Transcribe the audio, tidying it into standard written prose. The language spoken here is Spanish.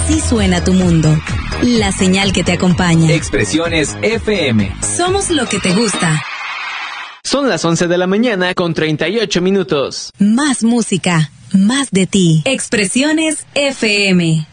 Así suena tu mundo. La señal que te acompaña. Expresiones FM. Somos lo que te gusta. Son las 11 de la mañana con 38 minutos. Más música, más de ti. Expresiones FM.